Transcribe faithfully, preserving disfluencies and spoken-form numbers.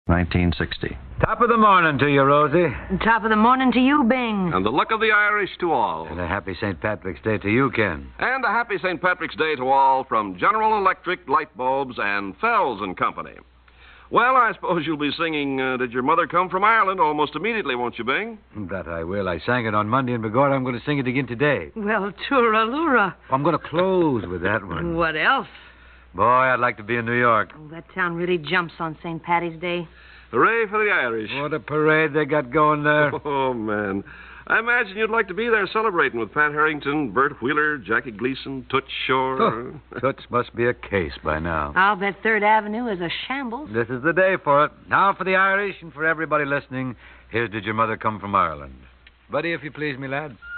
nineteen sixty. Top of the morning to you, Rosie. And top of the morning to you, Bing. And the luck of the Irish to all. And a happy Saint Patrick's Day to you, Ken. And a happy Saint Patrick's Day to all from General Electric Light Bulbs and Fells and Company. Well, I suppose you'll be singing uh, Did Your Mother Come From Ireland almost immediately, won't you, Bing? That I will. I sang it on Monday in Bigorra. I'm going to sing it again today. Well, Turalura. I'm going to close with that one. What else? Boy, I'd like to be in New York. Oh, that town really jumps on Saint Patty's Day. Hooray for the Irish. What a parade they got going there. Oh, man. I imagine you'd like to be there celebrating with Pat Harrington, Bert Wheeler, Jackie Gleason, Toots Shore. Oh, Toots must be a case by now. I'll bet Third Avenue is a shambles. This is the day for it. Now for the Irish and for everybody listening, here's Did Your Mother Come From Ireland. Buddy, if you please, me lad.